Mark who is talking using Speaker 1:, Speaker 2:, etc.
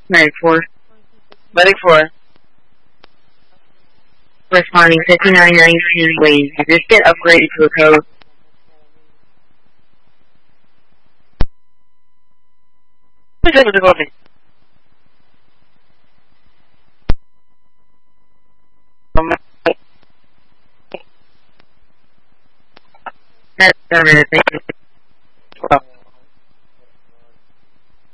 Speaker 1: Medic 4.
Speaker 2: Medic 4.
Speaker 1: Responding 5919 Wayne. Just get upgraded to a code.
Speaker 2: Who's able to go me?
Speaker 1: That's 7 minutes. Thank you.